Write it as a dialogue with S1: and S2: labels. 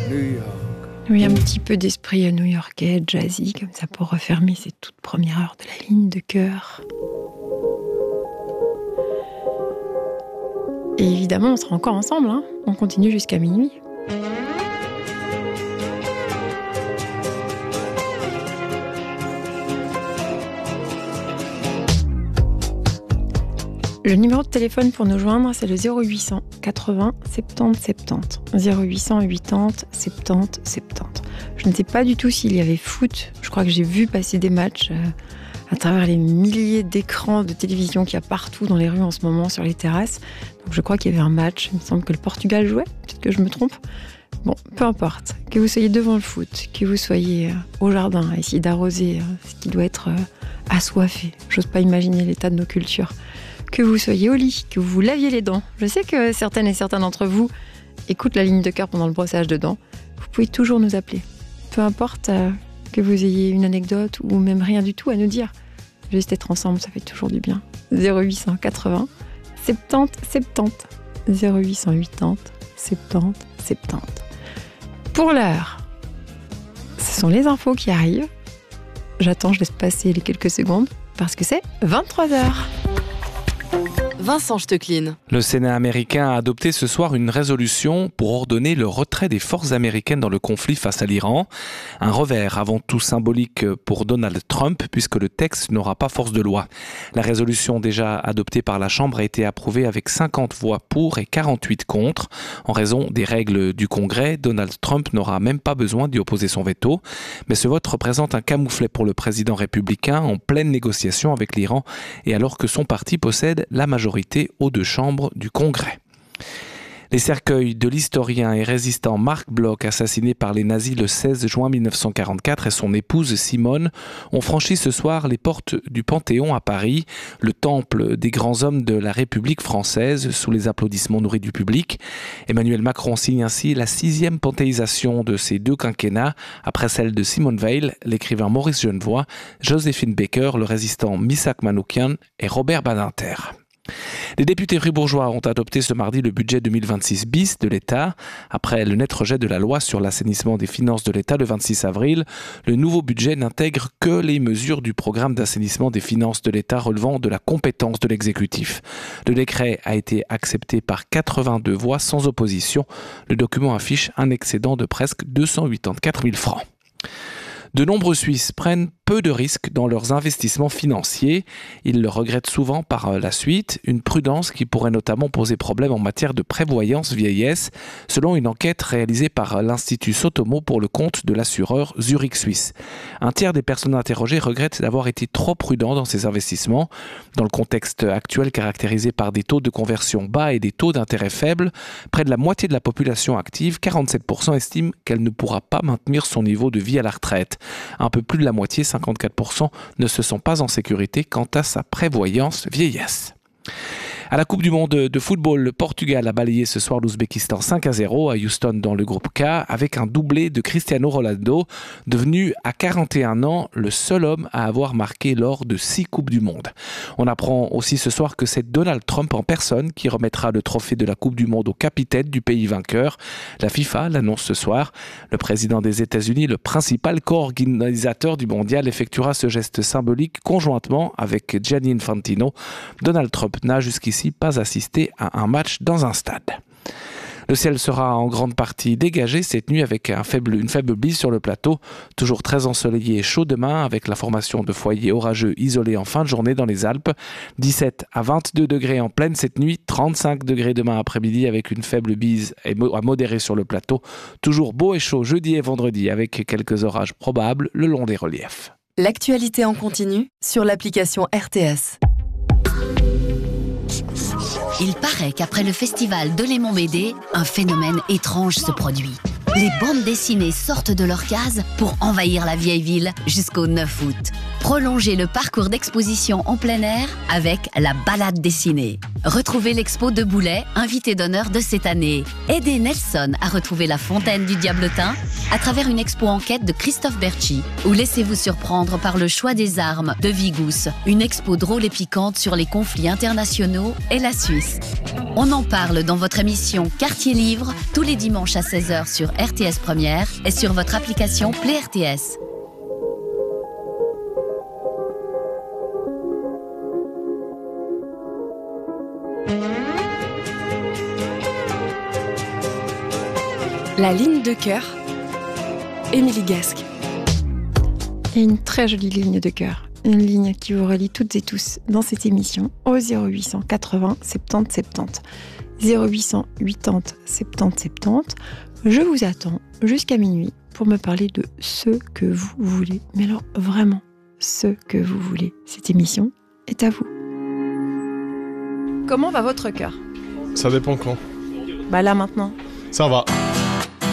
S1: New York.
S2: Oui, un petit peu d'esprit new-yorkais, jazzy, comme ça, pour refermer ces toutes premières heures de la ligne de cœur. Et évidemment, on sera encore ensemble, hein. On continue jusqu'à minuit. Le numéro de téléphone pour nous joindre, c'est le 0800 80 70 70. 0800 80 70 70. Je ne sais pas du tout s'il y avait foot. Je crois que j'ai vu passer des matchs à travers les milliers d'écrans de télévision qu'il y a partout dans les rues en ce moment, sur les terrasses. Donc je crois qu'il y avait un match. Il me semble que le Portugal jouait. Peut-être que je me trompe. Bon, peu importe. Que vous soyez devant le foot, que vous soyez au jardin, à essayer d'arroser ce qui doit être assoiffé. J'ose pas imaginer l'état de nos cultures. Que vous soyez au lit, que vous vous laviez les dents. Je sais que certaines et certains d'entre vous écoutent la ligne de cœur pendant le brossage de dents. Vous pouvez toujours nous appeler. Peu importe que vous ayez une anecdote ou même rien du tout à nous dire. Juste être ensemble, ça fait toujours du bien. 0800 80 70 70. 0800 80 70 70. Pour l'heure, ce sont les infos qui arrivent. J'attends, je laisse passer les quelques secondes parce que c'est 23h.
S3: Vincent Stechlin.
S4: Le Sénat américain a adopté ce soir une résolution pour ordonner le retrait des forces américaines dans le conflit face à l'Iran. Un revers avant tout symbolique pour Donald Trump puisque le texte n'aura pas force de loi. La résolution déjà adoptée par la Chambre a été approuvée avec 50 voix pour et 48 contre. En raison des règles du Congrès, Donald Trump n'aura même pas besoin d'y opposer son veto. Mais ce vote représente un camouflet pour le président républicain en pleine négociation avec l'Iran et alors que son parti possède la majorité aux deux chambres du Congrès. Les cercueils de l'historien et résistant Marc Bloch, assassiné par les nazis le 16 juin 1944, et son épouse Simone ont franchi ce soir les portes du Panthéon à Paris, le temple des grands hommes de la République française, sous les applaudissements nourris du public. Emmanuel Macron signe ainsi la 6e panthéisation de ces deux quinquennats, après celle de Simone Veil, l'écrivain Maurice Genevoix, Joséphine Baker, le résistant Missak Manoukian et Robert Badinter. Les députés fribourgeois ont adopté ce mardi le budget 2026 bis de l'État. Après le net rejet de la loi sur l'assainissement des finances de l'État le 26 avril, le nouveau budget n'intègre que les mesures du programme d'assainissement des finances de l'État relevant de la compétence de l'exécutif. Le décret a été accepté par 82 voix sans opposition. Le document affiche un excédent de presque 284 000 francs. De nombreux Suisses prennent peu de risques dans leurs investissements financiers. Ils le regrettent souvent par la suite, une prudence qui pourrait notamment poser problème en matière de prévoyance vieillesse, selon une enquête réalisée par l'Institut Sotomo pour le compte de l'assureur Zurich Suisse. Un tiers des personnes interrogées regrettent d'avoir été trop prudents dans ces investissements. Dans le contexte actuel caractérisé par des taux de conversion bas et des taux d'intérêt faibles, près de la moitié de la population active, 47%, estiment qu'elle ne pourra pas maintenir son niveau de vie à la retraite. Un peu plus de la moitié, 54%, ne se sent pas en sécurité quant à sa prévoyance vieillesse. À la Coupe du Monde de football, le Portugal a balayé ce soir l'Ouzbékistan 5-0 à Houston dans le groupe K avec un doublé de Cristiano Ronaldo, devenu à 41 ans le seul homme à avoir marqué lors de 6 Coupes du Monde. On apprend aussi ce soir que c'est Donald Trump en personne qui remettra le trophée de la Coupe du Monde au capitaine du pays vainqueur. La FIFA l'annonce ce soir. Le président des États-Unis, le principal co-organisateur du mondial, effectuera ce geste symbolique conjointement avec Gianni Infantino. Donald Trump n'a jusqu'ici pas assisté à un match dans un stade. Le ciel sera en grande partie dégagé cette nuit avec une faible bise sur le plateau. Toujours très ensoleillé et chaud demain avec la formation de foyers orageux isolés en fin de journée dans les Alpes. 17 à 22 degrés en pleine cette nuit, 35 degrés demain après-midi avec une faible bise à modérée sur le plateau. Toujours beau et chaud jeudi et vendredi avec quelques orages probables le long des reliefs.
S3: L'actualité en continu sur l'application RTS.
S5: Il paraît qu'après le festival de Delémont-Bédé, un phénomène étrange se produit. Les bandes dessinées sortent de leurs cases pour envahir la vieille ville jusqu'au 9 août. Prolongez le parcours d'exposition en plein air avec la balade dessinée. Retrouvez l'expo de Boulay, invité d'honneur de cette année. Aidez Nelson à retrouver la fontaine du Diablotin à travers une expo enquête de Christophe Berchi. Ou laissez-vous surprendre par le choix des armes de Vigous, une expo drôle et piquante sur les conflits internationaux et la Suisse. On en parle dans votre émission Quartier Livre, tous les dimanches à 16h sur RTS Première et sur votre application Play RTS.
S1: La ligne de cœur, Émilie Gasque.
S2: Il y a une très jolie ligne de cœur, une ligne qui vous relie toutes et tous dans cette émission au 0800 80 70 70. 0800 80 70 70. Je vous attends jusqu'à minuit pour me parler de ce que vous voulez. Mais alors vraiment, ce que vous voulez. Cette émission est à vous. Comment va votre cœur ?
S6: Ça dépend quand.
S2: Bah là maintenant.
S6: Ça va.